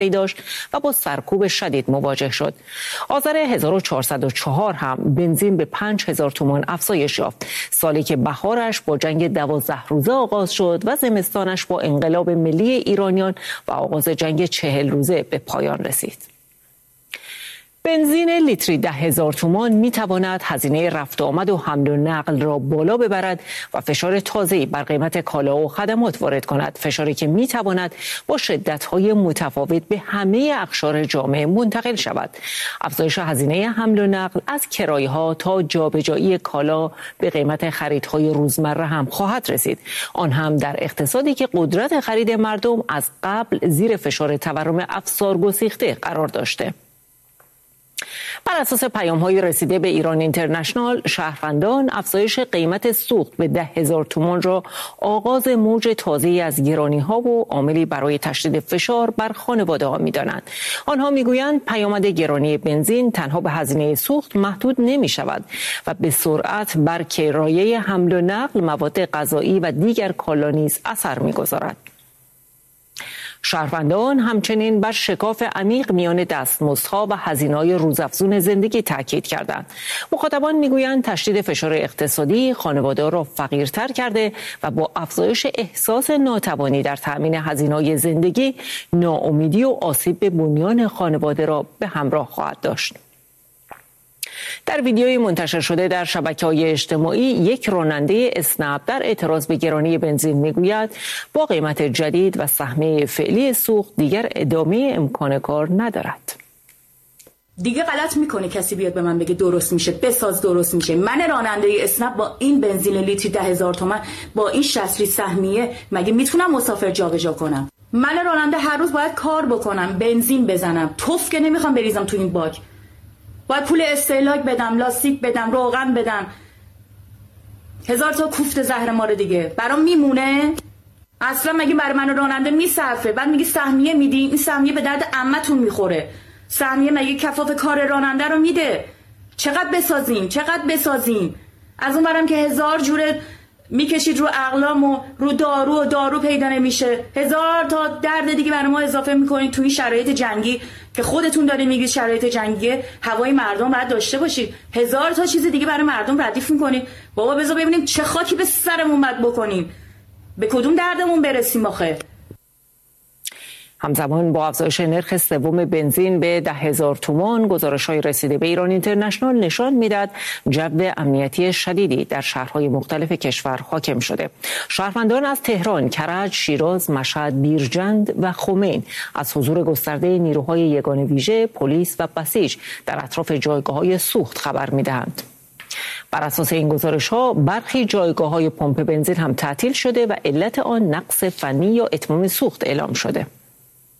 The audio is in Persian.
داشت و با سرکوب شدید مواجه شد. آذر 1404 هم بنزین به 5000 تومان افزایش یافت. سالی که بهارش با جنگ 12 روزه آغاز شد و زمستانش با انقلاب ملی ایرانیان و آغاز جنگ 40 روزه به پایان رسید. بنزین لیتری 10,000 تومان می تواند هزینه رفت و آمد و حمل و نقل را بالا ببرد و فشار تازه‌ای بر قیمت کالا و خدمات وارد کند، فشاری که می تواند با شدت‌های متفاوت به همه اقشار جامعه منتقل شود. افزایش هزینه حمل و نقل از کرایه‌ها تا جابجایی کالا به قیمت خریدهای روزمره هم خواهد رسید، آن هم در اقتصادی که قدرت خرید مردم از قبل زیر فشار تورم افسار گسیخته قرار داشته. بر اساس پیام‌های رسیده به ایران اینترنشنال، شهروندان افزایش قیمت سوخت به 10,000 تومان را آغاز موج تازه‌ای از گرانی‌ها و عاملی برای تشدید فشار بر خانواده‌ها می‌دانند. آنها می‌گویند پیامد گرانی بنزین تنها به هزینه سوخت محدود نمی‌شود و به سرعت بر کرایه حمل و نقل، مواد غذایی و دیگر کالا نیز اثر می‌گذارد. شهروندان همچنین بر شکاف عمیق میان دستمزدها و هزینه‌های روزافزون زندگی تاکید کردند. مخاطبان میگویند تشدید فشار اقتصادی خانواده را فقیرتر کرده و با افزایش احساس ناتوانی در تأمین هزینه‌های زندگی، ناامیدی و آسیب به بنیان خانواده را به همراه خواهد داشت. در ویدیویی منتشر شده در شبکه‌های اجتماعی، یک راننده اسنپ در اعتراض به گرانی بنزین میگوید با قیمت جدید و سهمیه فعلی سوخت دیگر ادامه امکان کار ندارد. دیگه غلط میکنه کسی بیاد به من بگه درست میشه، بساز درست میشه. من راننده اسنپ با این بنزین لیتری 10,000 تومان با این 60 سهمیه مگه میتونم مسافر جابجا کنم؟ من راننده هر روز باید کار بکنم، بنزین بزنم، توف که نمیخوام بریزم تو این باک. باید پول استهلاک بدم، لاستیک بدم، روغن بدم، 1000 تا کوفت زهر مار دیگه برام میمونه؟ اصلا مگه برای من راننده میصرفه؟ بعد میگی سهمیه میدی، این سهمیه به درد عمتون میخوره. سهمیه مگه کفاف کار راننده رو میده؟ چقدر بسازیم؟ از اون برم که 1000 جوره میکشید رو اقلام و رو دارو پیدا نمیشه، 1000 تا درد دیگه برای ما اضافه میکنید تو این شرایط جنگی که خودتون دارید میگید شرایط جنگیه، هوای مردم باید داشته باشید، 1000 تا چیز دیگه برای مردم ردیف میکنید. بابا بذار ببینیم چه خاکی به سرمون باید بکنیم، به کدوم دردمون برسیم آخه. همزمان با افزایش نرخ سوم بنزین به 10,000 تومان، گزارش‌های رسیده به ایران اینترنشنال نشان می‌دهد جو امنیتی شدیدی در شهرهای مختلف کشور حاکم شده. شهروندان از تهران، کرج، شیراز، مشهد، بیرجند و خمین از حضور گسترده نیروهای یگان ویژه، پلیس و بسیج در اطراف جایگاه‌های سوخت خبر می‌دهند. بر اساس این گزارش‌ها برخی جایگاه‌های پمپ بنزین هم تعطیل شده و علت آن نقص فنی یا اتمام سوخت اعلام شده.